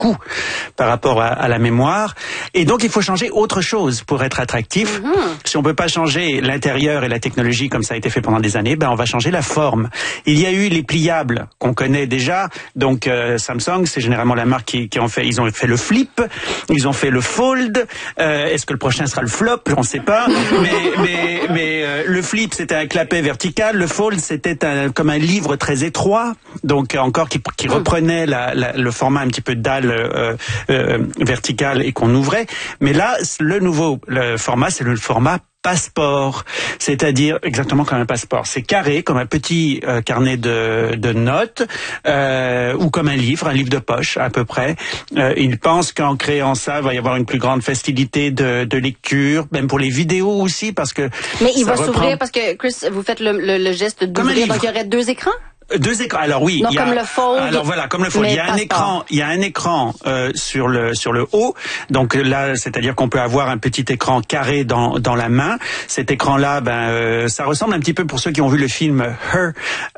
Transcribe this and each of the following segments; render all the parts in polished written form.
coût par rapport à la mémoire. Et donc, il faut changer autre chose pour être attractif. Si on peut pas changer l'intérieur et la technologie comme ça a été fait pendant des années, on va changer la forme. Il y a eu les pliables qu'on connaît déjà. Donc, Samsung, c'est généralement la marque qui en fait. Ils ont fait le flip, ils ont fait le fold. Est-ce que le prochain sera le flop? On sait pas. Mais le flip, c'était un clapet vertical. Le fold, c'était comme un livre très étroit. Donc, encore qui reprenait le format un petit peu dalle verticale et qu'on ouvrait. Mais là, le format, c'est le format passeport, c'est-à-dire exactement comme un passeport. C'est carré, comme un petit carnet de notes, ou comme un livre de poche à peu près. Ils pensent qu'en créant ça, il va y avoir une plus grande facilité de lecture, même pour les vidéos aussi, parce que... Mais il va s'ouvrir, parce que, Chris, vous faites le geste d'ouvrir, donc il y aurait 2 écrans? 2 écrans. Alors oui, non, comme le fold. Alors voilà, comme le fold. Il y a un écran sur le haut. Donc là, c'est-à-dire qu'on peut avoir un petit écran carré dans la main. Cet écran-là, ça ressemble un petit peu, pour ceux qui ont vu le film Her,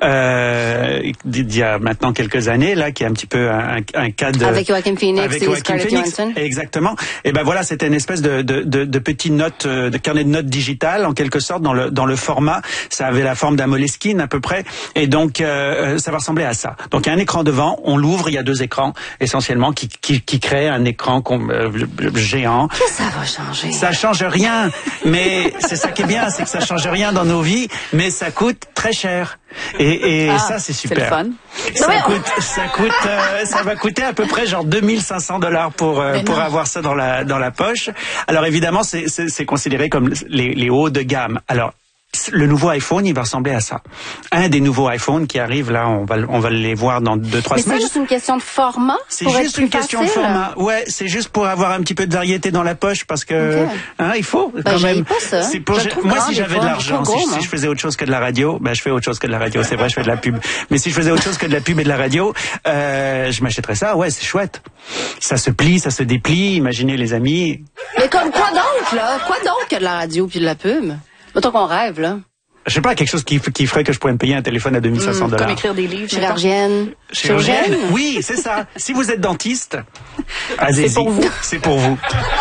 d'il y a maintenant quelques années, là, qui est un petit peu un cas de... Avec Joaquin Phoenix et Scarlett Johansson. Exactement. Et voilà, c'était une espèce de petite note, de carnet de notes digital, en quelque sorte, dans le format. Ça avait la forme d'un Moleskine, à peu près. Et donc, ça va ressembler à ça. Donc il y a un écran devant, on l'ouvre, il y a 2 écrans essentiellement qui créent un écran géant. Qu'est-ce que ça va changer? Ça change rien, mais c'est ça qui est bien, c'est que ça change rien dans nos vies, mais ça coûte très cher. Et ça c'est super. C'est le fun. Ça va coûter à peu près genre $2,500 pour avoir ça dans la poche. Alors évidemment c'est considéré comme les hauts de gamme. Alors le nouveau iPhone, il va ressembler à ça. Un des nouveaux iPhones qui arrivent là, on va les voir dans 2-3 semaines. Mais c'est juste une question de format. C'est juste une question de format. Ouais, c'est juste pour avoir un petit peu de variété dans la poche, parce que il faut quand même. Pas ça. Moi, si j'avais de l'argent, si je faisais autre chose que de la radio, je fais autre chose que de la radio. C'est vrai, je fais de la pub. Mais si je faisais autre chose que de la pub et de la radio, je m'achèterais ça. Ouais, c'est chouette. Ça se plie, ça se déplie. Imaginez les amis. Mais comme quoi donc là? Quoi donc que de la radio puis de la pub? Autant qu'on rêve, là. Je sais pas, quelque chose qui ferait que je pourrais me payer un téléphone à $2,500. Comme écrire des livres. Chirurgienne. Oui, c'est ça. Si vous êtes dentiste, allez-y. C'est pour vous. C'est pour vous.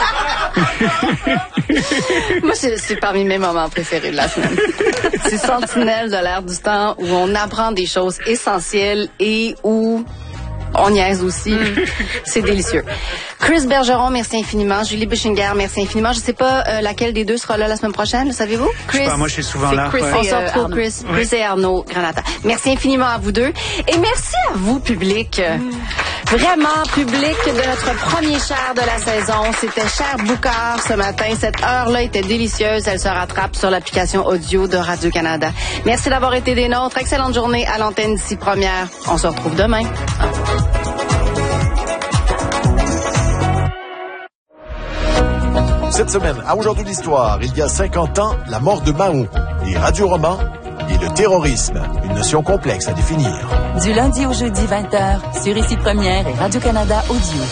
Moi, c'est parmi mes moments préférés de la semaine. C'est Sentinelle de l'ère du temps, où on apprend des choses essentielles et où on niaise aussi. C'est délicieux. Chris Bergeron, merci infiniment. Julie Bushinger, merci infiniment. Je sais pas laquelle des deux sera là la semaine prochaine, le savez-vous? Chris. Je sais pas, moi je suis souvent là. Chris on se retrouve, Chris et Arnaud Granata. Merci infiniment à vous deux. Et merci à vous, public. Vraiment, public de notre premier Cher de la saison. C'était Cher Boucard ce matin. Cette heure-là était délicieuse. Elle se rattrape sur l'application audio de Radio-Canada. Merci d'avoir été des nôtres. Excellente journée à l'antenne d'ici première. On se retrouve demain. Cette semaine, à Aujourd'hui l'Histoire, il y a 50 ans, la mort de Mao, les radioromans et le terrorisme, une notion complexe à définir. Du lundi au jeudi 20h, sur Ici Première et Radio-Canada Audio.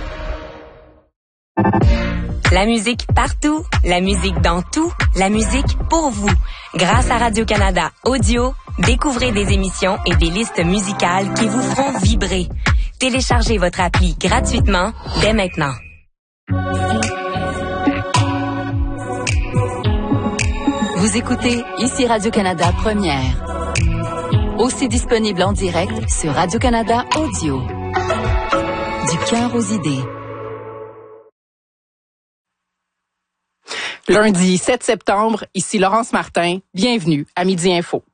La musique partout, la musique dans tout, la musique pour vous. Grâce à Radio-Canada Audio, découvrez des émissions et des listes musicales qui vous feront vibrer. Téléchargez votre appli gratuitement dès maintenant. Vous écoutez Ici Radio-Canada Première. Aussi disponible en direct sur Radio-Canada Audio. Du cœur aux idées. Lundi 7 septembre, ici Laurence Martin. Bienvenue à Midi Info.